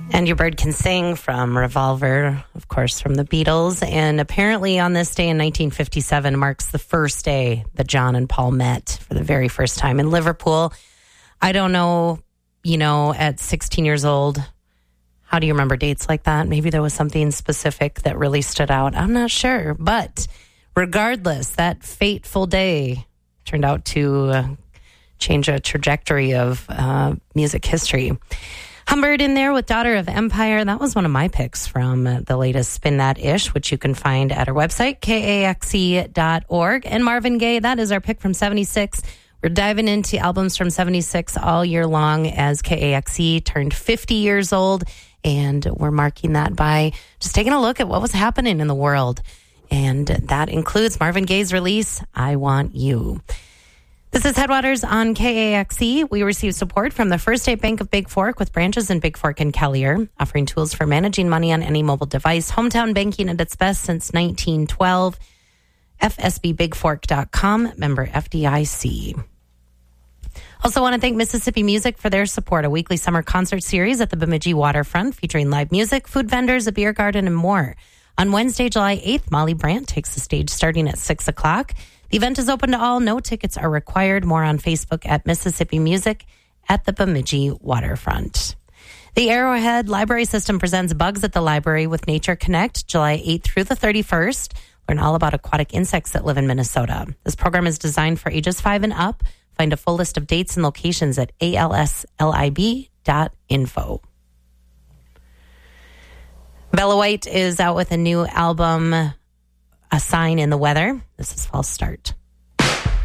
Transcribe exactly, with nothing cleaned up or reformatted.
And Your Bird Can Sing from Revolver, of course, from the Beatles. And apparently on this day in nineteen fifty-seven marks the first day that John and Paul met for the very first time in Liverpool. I don't know, you know, at sixteen years old, how do you remember dates like that? Maybe there was something specific that really stood out. I'm not sure. But regardless, that fateful day turned out to uh, change a trajectory of uh, music history. Humbird in there with Daughter of Empire. That was one of my picks from uh, the latest Spin That Ish, which you can find at our website, K A X E dot org. And Marvin Gaye, that is our pick from seventy-six. We're diving into albums from seventy-six all year long as K A X E turned fifty years old. And we're marking that by just taking a look at what was happening in the world. And that includes Marvin Gaye's release, I Want You. This is Headwaters on K A X E. We receive support from the First State Bank of Big Fork with branches in Big Fork and Collier, offering tools for managing money on any mobile device. Hometown banking at its best since nineteen twelve. F S B big fork dot com, member F D I C. Also want to thank Mississippi Music for their support, a weekly summer concert series at the Bemidji Waterfront featuring live music, food vendors, a beer garden, and more. On Wednesday, July eighth, Molly Brandt takes the stage starting at six o'clock. The event is open to all. No tickets are required. More on Facebook at Mississippi Music at the Bemidji Waterfront. The Arrowhead Library System presents Bugs at the Library with Nature Connect, July eighth through the thirty-first. Learn all about aquatic insects that live in Minnesota. This program is designed for ages five and up. Find a full list of dates and locations at A L S lib dot info. Bella White is out with a new album, A Sign in the Weather. This is False Start.